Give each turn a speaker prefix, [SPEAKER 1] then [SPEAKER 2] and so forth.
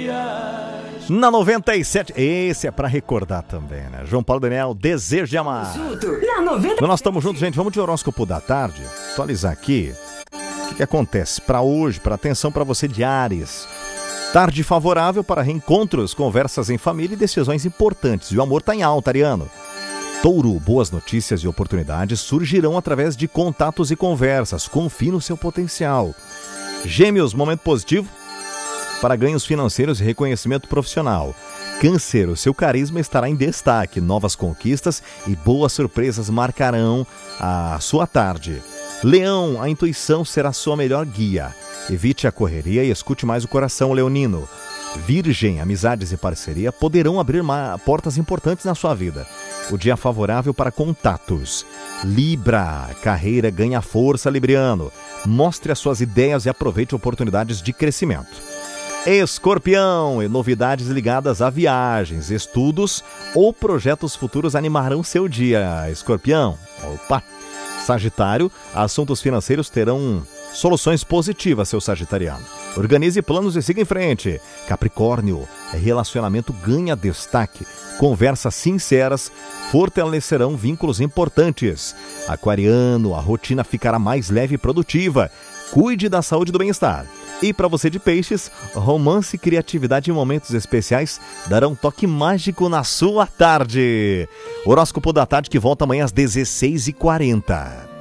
[SPEAKER 1] Na 97, esse é pra recordar também, né? João Paulo Daniel, Desejo de Amar.
[SPEAKER 2] Na 90...
[SPEAKER 1] Nós estamos juntos, gente. Vamos de horóscopo da tarde. Atualizar aqui. O que acontece para hoje, para atenção para você de Áries. Tarde favorável para reencontros, conversas em família e decisões importantes. E o amor tá em alta, Ariano. Touro, boas notícias e oportunidades surgirão através de contatos e conversas. Confie no seu potencial. Gêmeos, momento positivo para ganhos financeiros e reconhecimento profissional. Câncer, o seu carisma estará em destaque. Novas conquistas e boas surpresas marcarão a sua tarde. Leão, a intuição será sua melhor guia. Evite a correria e escute mais o coração leonino. Virgem, amizades e parceria poderão abrir portas importantes na sua vida. O dia favorável para contatos. Libra, carreira ganha força, libriano. Mostre as suas ideias e aproveite oportunidades de crescimento. Escorpião, novidades ligadas a viagens, estudos ou projetos futuros animarão seu dia. Escorpião, opa! Sagitário, assuntos financeiros terão soluções positivas, seu sagitariano. Organize planos e siga em frente. Capricórnio, relacionamento ganha destaque. Conversas sinceras fortalecerão vínculos importantes. Aquariano, a rotina ficará mais leve e produtiva. Cuide da saúde e do bem-estar. E para você de peixes, romance, criatividade e momentos especiais darão um toque mágico na sua tarde. Horóscopo da tarde que volta amanhã às 16h40.